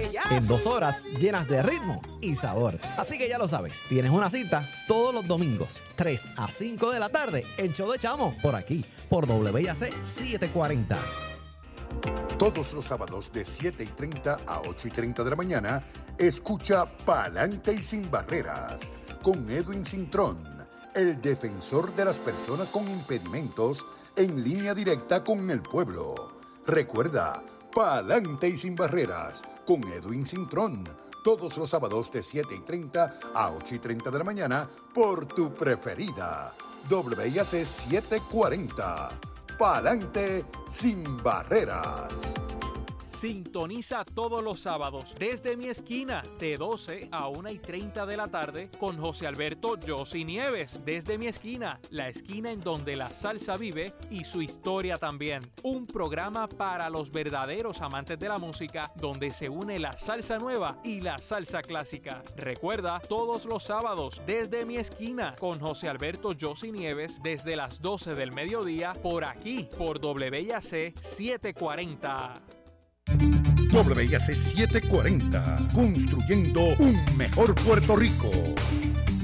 En 2 horas llenas de ritmo y sabor. Así que ya lo sabes, tienes una cita todos los domingos, 3 a 5 de la tarde, el show de Chamo, por aquí, por WIAC 740. Todos los sábados de 7:30 a 8:30 de la mañana, escucha Pa'lante y Sin Barreras con Edwin Cintrón, el defensor de las personas con impedimentos, en línea directa con el pueblo. Recuerda, Pa'lante y Sin Barreras con Edwin Cintrón, todos los sábados de 7:30 a 8:30 de la mañana por tu preferida, WIAC 740. Pa'lante Sin Barreras. Sintoniza todos los sábados desde mi esquina de 12 a 1:30 de la tarde con José Alberto Yossi Nieves. Desde mi esquina, la esquina en donde la salsa vive y su historia también. Un programa para los verdaderos amantes de la música donde se une la salsa nueva y la salsa clásica. Recuerda, todos los sábados desde mi esquina con José Alberto Yossi Nieves desde las 12 del mediodía por aquí, por WIAC 740. WIAC 740, construyendo un mejor Puerto Rico.